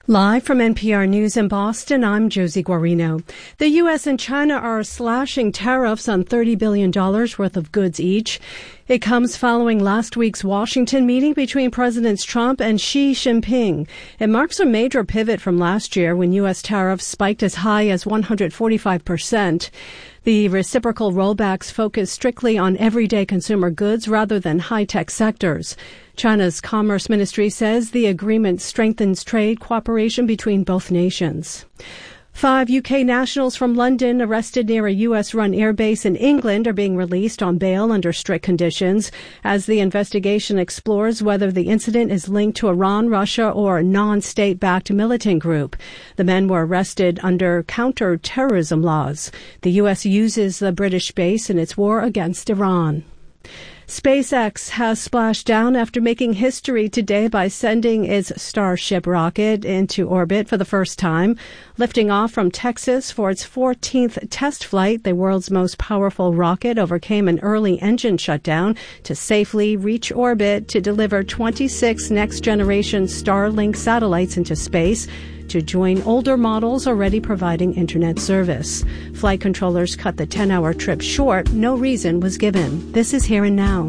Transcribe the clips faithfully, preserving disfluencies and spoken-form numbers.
Live from N P R News in Boston, I'm Josie Guarino. The U S and China are slashing tariffs on thirty billion dollars worth of goods each. It comes following last week's Washington meeting between Presidents Trump and Xi Jinping. It marks a major pivot from last year when U S tariffs spiked as high as one hundred forty-five percent. The reciprocal rollbacks focus strictly on everyday consumer goods rather than high-tech sectors. China's Commerce Ministry says the agreement strengthens trade cooperation between both nations. Five U K nationals from London arrested near a U S-run airbase in England are being released on bail under strict conditions as the investigation explores whether the incident is linked to Iran, Russia, or a non-state-backed militant group. The men were arrested under counter-terrorism laws. The U S uses the British base in its war against Iran. SpaceX has splashed down after making history today by sending its Starship rocket into orbit for the first time. Lifting off from Texas for its fourteenth test flight, the world's most powerful rocket overcame an early engine shutdown to safely reach orbit to deliver twenty-six next-generation Starlink satellites into space to join older models already providing internet service. Flight controllers cut the ten-hour trip short. No reason was given. This is Here and Now.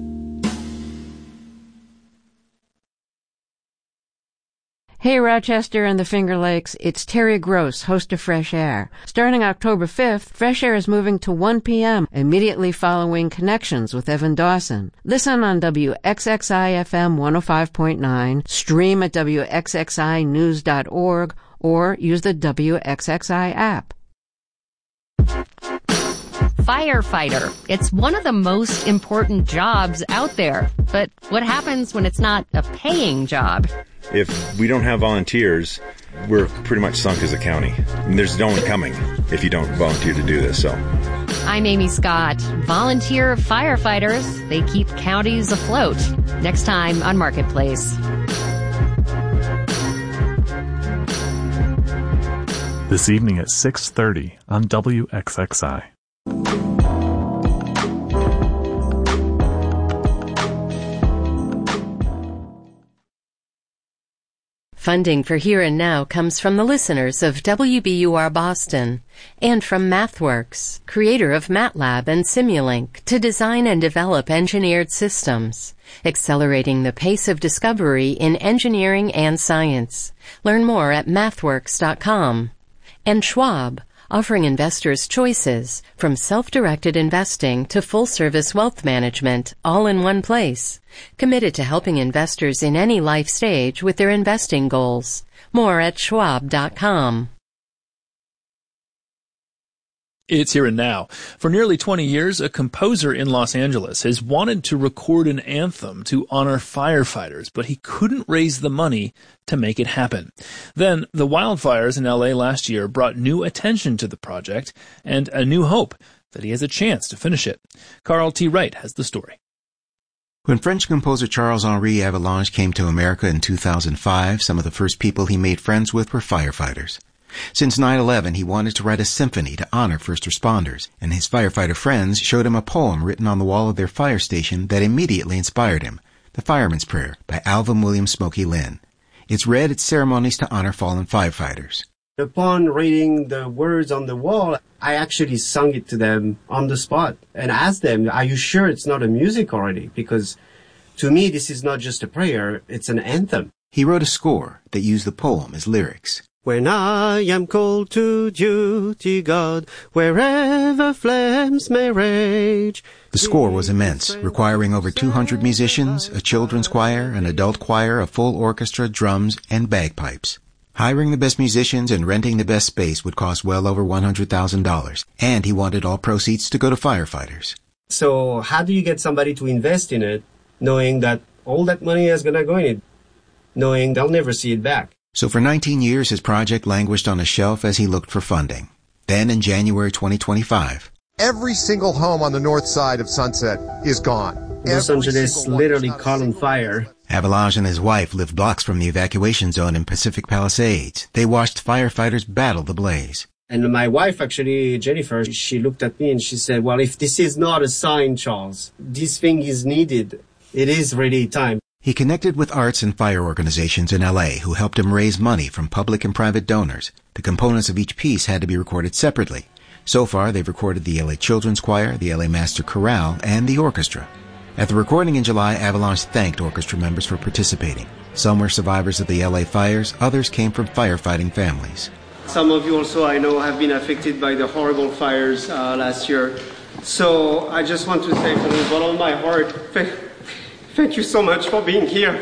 Hey, Rochester and the Finger Lakes, it's Terry Gross, host of Fresh Air. Starting October fifth, Fresh Air is moving to one p.m., immediately following Connections with Evan Dawson. Listen on W X X I F M one oh five point nine, stream at W X X I news dot org, or use the W X X I app. Firefighter. It's one of the most important jobs out there. But what happens when it's not a paying job? If we don't have volunteers, we're pretty much sunk as a county. I mean, there's no one coming if you don't volunteer to do this. So, I'm Amy Scott. Volunteer firefighters. They keep counties afloat. Next time on Marketplace. This evening at six thirty on W X X I. Funding for Here and Now comes from the listeners of W B U R Boston and from MathWorks, creator of MATLAB and Simulink, to design and develop engineered systems, accelerating the pace of discovery in engineering and science. Learn more at mathworks dot com. And Schwab, offering investors choices from self-directed investing to full-service wealth management, all in one place. Committed to helping investors in any life stage with their investing goals. More at schwab dot com. It's Here and Now. For nearly twenty years, a composer in Los Angeles has wanted to record an anthem to honor firefighters, but he couldn't raise the money to make it happen. Then, the wildfires in L A last year brought new attention to the project and a new hope that he has a chance to finish it. Carl T. Wright has the story. When French composer Charles-Henri Avalanche came to America in two thousand five, some of the first people he made friends with were firefighters. Since nine eleven, he wanted to write a symphony to honor first responders, and his firefighter friends showed him a poem written on the wall of their fire station that immediately inspired him, The Fireman's Prayer by Alvin William Smokey Lynn. It's read at ceremonies to honor fallen firefighters. Upon reading the words on the wall, I actually sung it to them on the spot and asked them, are you sure it's not a music already? Because to me, this is not just a prayer, it's an anthem. He wrote a score that used the poem as lyrics. When I am called to duty, God, wherever flames may rage. The score was immense, requiring over two hundred musicians, a children's choir, an adult choir, a full orchestra, drums, and bagpipes. Hiring the best musicians and renting the best space would cost well over one hundred thousand dollars, and he wanted all proceeds to go to firefighters. So how do you get somebody to invest in it, knowing that all that money is going to go in it, knowing they'll never see it back? So for nineteen years, his project languished on a shelf as he looked for funding. Then in January twenty twenty-five, every single home on the north side of Sunset is gone. Los Angeles literally caught on fire. Avalanche and his wife lived blocks from the evacuation zone in Pacific Palisades. They watched firefighters battle the blaze. And my wife, actually, Jennifer, she looked at me and she said, well, if this is not a sign, Charles, this thing is needed. It is really time. He connected with arts and fire organizations in L A who helped him raise money from public and private donors. The components of each piece had to be recorded separately. So far, they've recorded the L A Children's Choir, the L A Master Chorale, and the orchestra. At the recording in July, Avalanche thanked orchestra members for participating. Some were survivors of the L A fires, others came from firefighting families. Some of you also, I know, have been affected by the horrible fires uh, last year. So I just want to say from the bottom of my heart, thank, thank you so much for being here.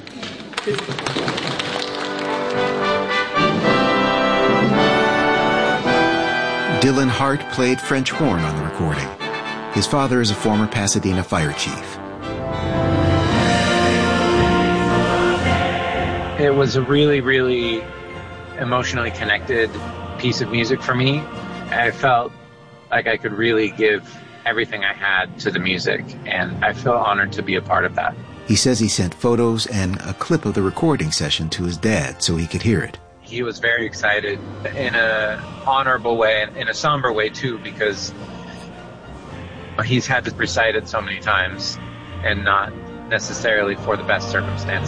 Dylan Hart played French horn on the recording. His father is a former Pasadena fire chief. It was a really, really emotionally connected piece of music for me. I felt like I could really give everything I had to the music, and I feel honored to be a part of that. He says he sent photos and a clip of the recording session to his dad so he could hear it. He was very excited in an honorable way and in a somber way too, because he's had to recite it so many times and not necessarily for the best circumstances.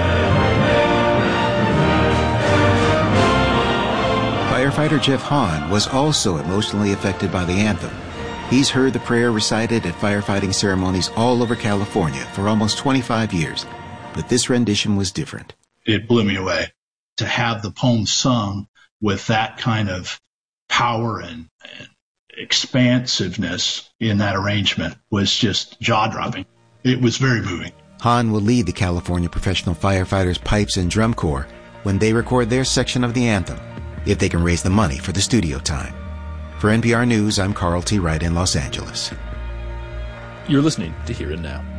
Firefighter Jeff Hahn was also emotionally affected by the anthem. He's heard the prayer recited at firefighting ceremonies all over California for almost twenty-five years, but this rendition was different. It blew me away. To have the poem sung with that kind of power and, and expansiveness in that arrangement was just jaw-dropping. It was very moving. Hahn will lead the California Professional Firefighters Pipes and Drum Corps when they record their section of the anthem, if they can raise the money for the studio time. For N P R News, I'm Carl T. Wright in Los Angeles. You're listening to Here and Now.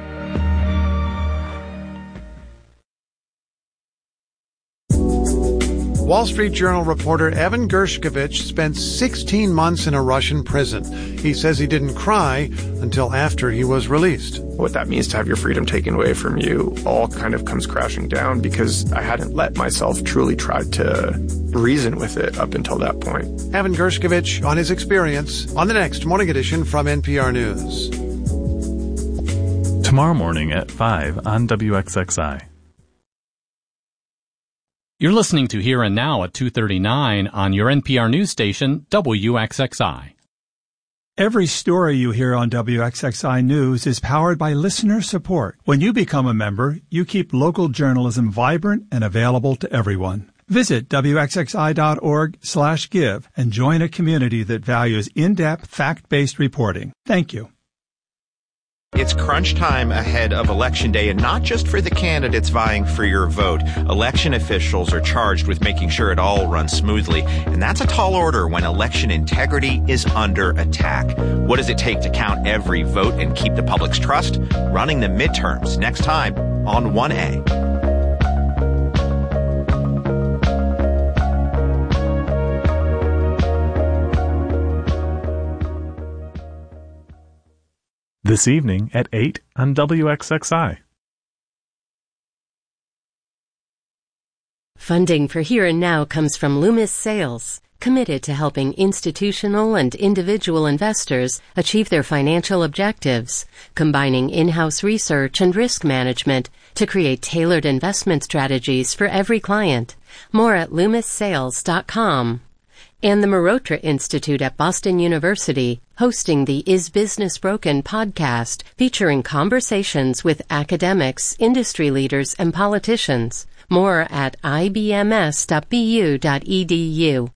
Wall Street Journal reporter Evan Gershkovich spent sixteen months in a Russian prison. He says he didn't cry until after he was released. What that means to have your freedom taken away from you all kind of comes crashing down because I hadn't let myself truly try to reason with it up until that point. Evan Gershkovich on his experience on the next Morning Edition from N P R News. Tomorrow morning at five on W X X I. You're listening to Here and Now at two thirty-nine on your N P R news station, W X X I. Every story you hear on W X X I News is powered by listener support. When you become a member, you keep local journalism vibrant and available to everyone. Visit W X X I dot org slash give and join a community that values in-depth, fact-based reporting. Thank you. It's crunch time ahead of Election Day, and not just for the candidates vying for your vote. Election officials are charged with making sure it all runs smoothly, and that's a tall order when election integrity is under attack. What does it take to count every vote and keep the public's trust? Running the midterms next time on one A. This evening at eight on W X X I. Funding for Here and Now comes from Loomis Sales, committed to helping institutional and individual investors achieve their financial objectives, combining in-house research and risk management to create tailored investment strategies for every client. More at loomis sales dot com. And the Marotra Institute at Boston University, hosting the Is Business Broken podcast, featuring conversations with academics, industry leaders, and politicians. More at I B M S dot B U dot E D U.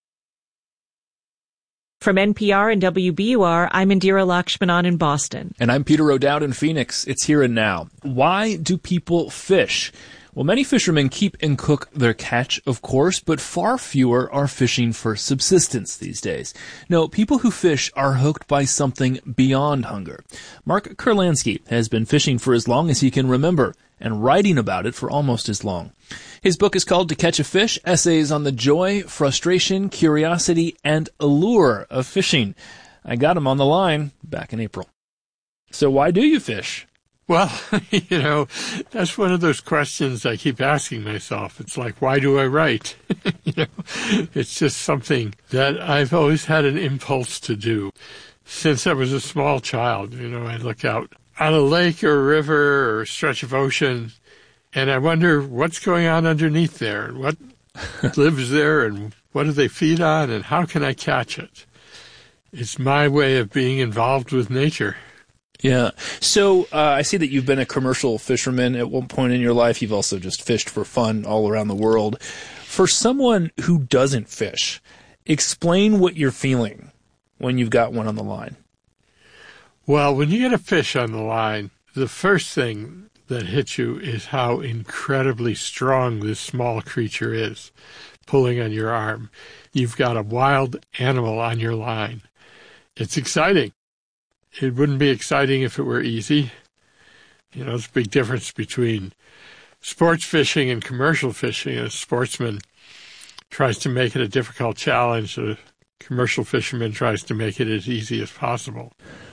From N P R and W B U R, I'm Indira Lakshmanan in Boston. And I'm Peter O'Dowd in Phoenix. It's Here and Now. Why do people fish? Well, many fishermen keep and cook their catch, of course, but far fewer are fishing for subsistence these days. No, people who fish are hooked by something beyond hunger. Mark Kurlansky has been fishing for as long as he can remember and writing about it for almost as long. His book is called To Catch a Fish, Essays on the Joy, Frustration, Curiosity, and Allure of Fishing. I got him on the line back in April. So why do you fish? Well, you know, that's one of those questions I keep asking myself. It's like, why do I write? you know, it's just something that I've always had an impulse to do. Since I was a small child, you know, I look out on a lake or a river or a stretch of ocean, and I wonder what's going on underneath there, and what lives there, and what do they feed on, and how can I catch it? It's my way of being involved with nature. Yeah. So uh, I see that you've been a commercial fisherman at one point in your life. You've also just fished for fun all around the world. For someone who doesn't fish, explain what you're feeling when you've got one on the line. Well, when you get a fish on the line, the first thing that hits you is how incredibly strong this small creature is, pulling on your arm. You've got a wild animal on your line. It's exciting. It wouldn't be exciting if it were easy. You know, there's a big difference between sports fishing and commercial fishing. A sportsman tries to make it a difficult challenge. A commercial fisherman tries to make it as easy as possible.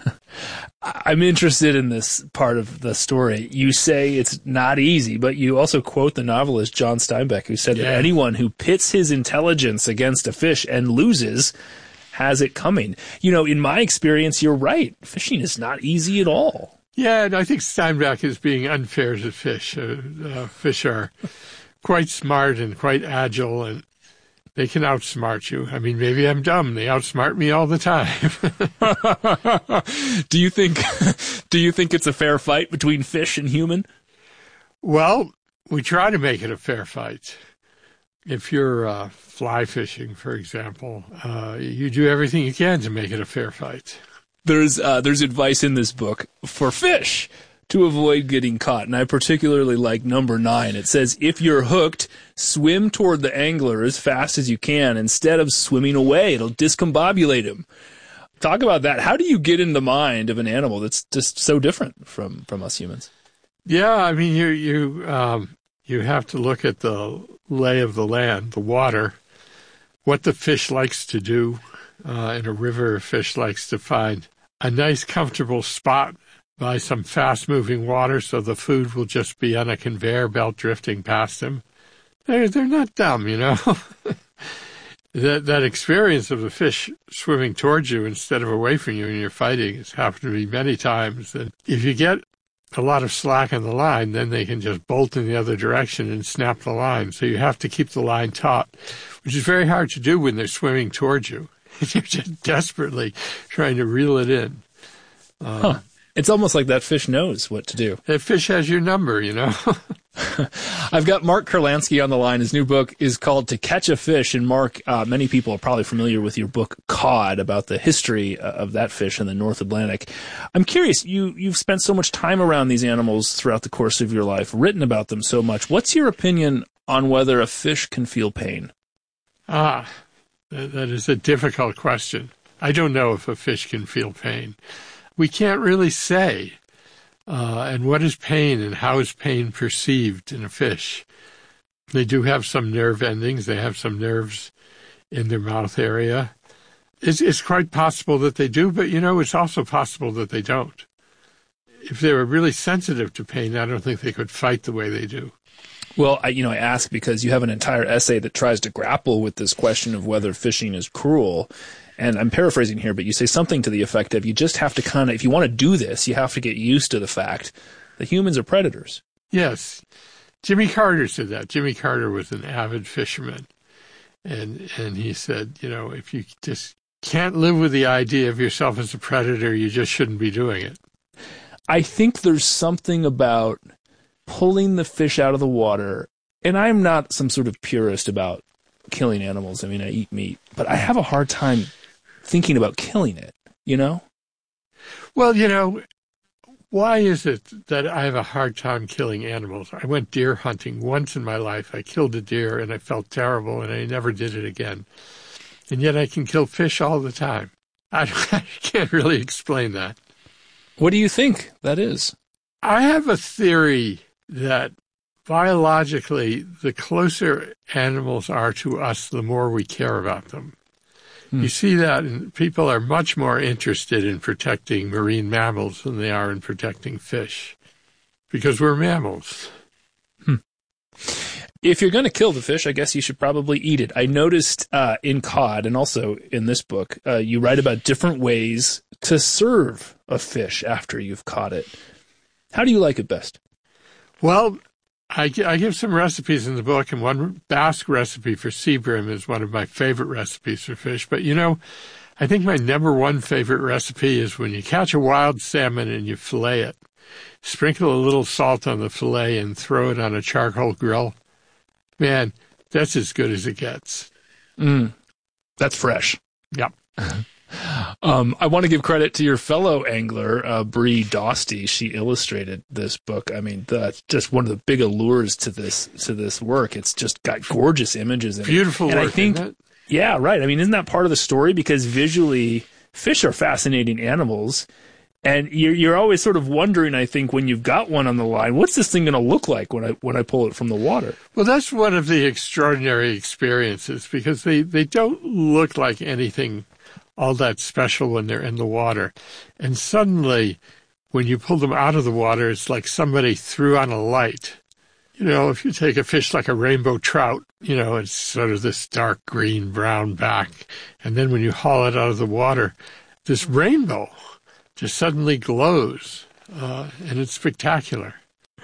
I'm interested in this part of the story. You say it's not easy, but you also quote the novelist John Steinbeck, who said yeah. that anyone who pits his intelligence against a fish and loses has it coming. You know, in my experience, you're right. Fishing is not easy at all. Yeah, and I think Steinbeck is being unfair to fish. Uh, uh, fish are quite smart and quite agile, and they can outsmart you. I mean, maybe I'm dumb. They outsmart me all the time. Do you think do you think it's a fair fight between fish and human? Well, we try to make it a fair fight. If you're uh, fly fishing, for example, uh, you do everything you can to make it a fair fight. There's uh, there's advice in this book for fish to avoid getting caught, and I particularly like number nine. It says, if you're hooked, swim toward the angler as fast as you can instead of swimming away. It'll discombobulate him. Talk about that. How do you get in the mind of an animal that's just so different from, from us humans? Yeah, I mean, you you um, you have to look at the lay of the land, the water, what the fish likes to do. Uh, in a river, a fish likes to find a nice, comfortable spot by some fast-moving water, so the food will just be on a conveyor belt drifting past him. They're, they're not dumb, you know. that that experience of the fish swimming towards you instead of away from you when you're fighting has happened to me many times. And if you get a lot of slack on the line, then they can just bolt in the other direction and snap the line. So you have to keep the line taut, which is very hard to do when they're swimming towards you. You're just desperately trying to reel it in. Um, huh. It's almost like that fish knows what to do. That fish has your number, you know. I've got Mark Kurlansky on the line. His new book is called To Catch a Fish. And Mark, uh, many people are probably familiar with your book, Cod, about the history of that fish in the North Atlantic. I'm curious, you, you've spent so much time around these animals throughout the course of your life, written about them so much. What's your opinion on whether a fish can feel pain? Ah, that, that is a difficult question. I don't know if a fish can feel pain. We can't really say. Uh, and what is pain and how is pain perceived in a fish? They do have some nerve endings. They have some nerves in their mouth area. It's, it's quite possible that they do, but, you know, it's also possible that they don't. If they were really sensitive to pain, I don't think they could fight the way they do. Well, I, you know, I ask because you have an entire essay that tries to grapple with this question of whether fishing is cruel. And I'm paraphrasing here, but you say something to the effect of you just have to kind of, if you want to do this, you have to get used to the fact that humans are predators. Yes. Jimmy Carter said that. Jimmy Carter was an avid fisherman. And and he said, you know, if you just can't live with the idea of yourself as a predator, you just shouldn't be doing it. I think there's something about pulling the fish out of the water, and I'm not some sort of purist about killing animals. I mean, I eat meat, but I have a hard time thinking about killing it, you know? Well, you know, why is it that I have a hard time killing animals? I went deer hunting once in my life. I killed a deer, and I felt terrible, and I never did it again. And yet I can kill fish all the time. I, I can't really explain that. What do you think that is? I have a theory that biologically, the closer animals are to us, the more we care about them. Hmm. You see that, and people are much more interested in protecting marine mammals than they are in protecting fish, because we're mammals. Hmm. If you're going to kill the fish, I guess you should probably eat it. I noticed uh, in Cod, and also in this book, uh, you write about different ways to serve a fish after you've caught it. How do you like it best? Well, I, I give some recipes in the book, and one Basque recipe for sea bream is one of my favorite recipes for fish. But, you know, I think my number one favorite recipe is when you catch a wild salmon and you fillet it. Sprinkle a little salt on the fillet and throw it on a charcoal grill. Man, that's as good as it gets. Mm, that's fresh. Yep. Um, I want to give credit to your fellow angler, uh, Bree Dosty. She illustrated this book. I mean, that's just one of the big allures to this to this work. It's just got gorgeous images in it. Beautiful and work, I think, isn't it? Yeah, right. I mean, isn't that part of the story? Because visually, fish are fascinating animals. And you're, you're always sort of wondering, I think, when you've got one on the line, what's this thing going to look like when I when I pull it from the water? Well, that's one of the extraordinary experiences, because they, they don't look like anything all that special when they're in the water. And suddenly, when you pull them out of the water, it's like somebody threw on a light. You know, if you take a fish like a rainbow trout, you know, it's sort of this dark green, brown back. And then when you haul it out of the water, this rainbow just suddenly glows, uh, and it's spectacular.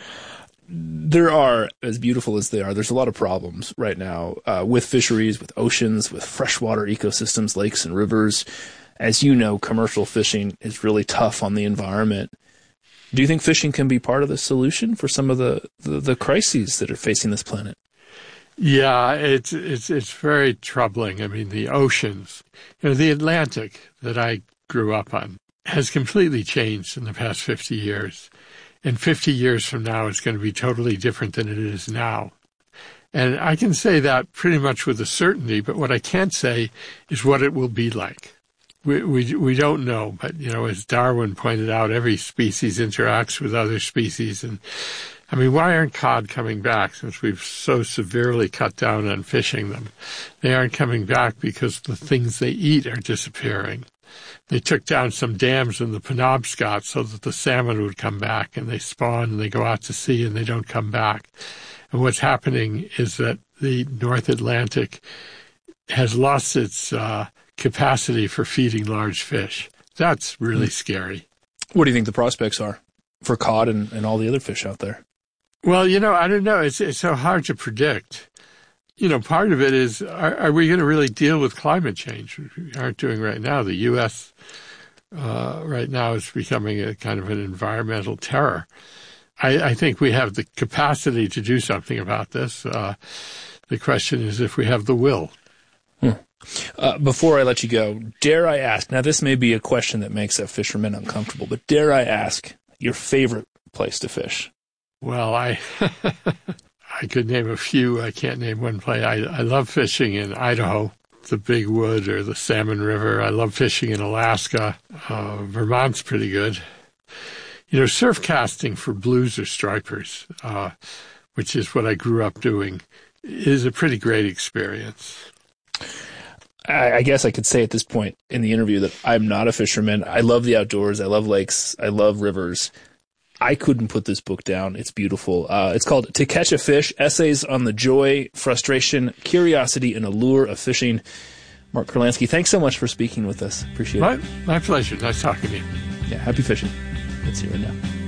There are, as beautiful as they are, there's a lot of problems right now uh, with fisheries, with oceans, with freshwater ecosystems, lakes and rivers. As you know, commercial fishing is really tough on the environment. Do you think fishing can be part of the solution for some of the, the, the crises that are facing this planet? Yeah, it's it's it's very troubling. I mean, the oceans, you know, the Atlantic that I grew up on has completely changed in the past fifty years. And fifty years from now, it's going to be totally different than it is now. And I can say that pretty much with a certainty, but what I can't say is what it will be like. We we we don't know, but, you know, as Darwin pointed out, every species interacts with other species. And, I mean, why aren't cod coming back since we've so severely cut down on fishing them? They aren't coming back because the things they eat are disappearing. They took down some dams in the Penobscot so that the salmon would come back, and they spawn and they go out to sea and they don't come back. And what's happening is that the North Atlantic has lost its uh, capacity for feeding large fish. That's really mm. scary. What do you think the prospects are for cod and, and all the other fish out there? Well, you know, I don't know. It's, it's so hard to predict. You know, part of it is, are, are we going to really deal with climate change, which we aren't doing right now? The U S uh, right now is becoming a kind of an environmental terror. I, I think we have the capacity to do something about this. Uh, the question is if we have the will. Hmm. Uh, before I let you go, dare I ask, now this may be a question that makes a fisherman uncomfortable, but dare I ask your favorite place to fish? Well, I... I could name a few. I can't name one place. I, I love fishing in Idaho, the Big Wood or the Salmon River. I love fishing in Alaska. Uh, Vermont's pretty good. You know, surf casting for blues or stripers, uh, which is what I grew up doing, is a pretty great experience. I, I guess I could say at this point in the interview that I'm not a fisherman. I love the outdoors. I love lakes. I love rivers. I couldn't put this book down. It's beautiful. Uh, it's called To Catch a Fish, Essays on the Joy, Frustration, Curiosity, and Allure of Fishing. Mark Kurlansky, thanks so much for speaking with us. Appreciate my, it. My pleasure. Nice talking to you. Yeah, happy fishing. It's here and now.